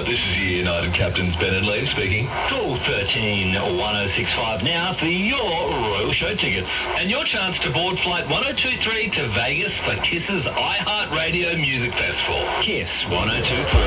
This is your United Captains Ben and Lee speaking. Call 13 1065 now for your Royal Show tickets. And your chance to board Flight 1023 to Vegas for KISS's iHeartRadio Music Festival. KISS 1023.